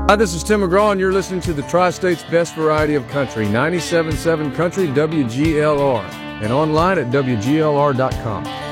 Hi, this is Tim McGraw, and you're listening to the Tri-State's best variety of country, 97.7 Country WGLR, and online at WGLR.com.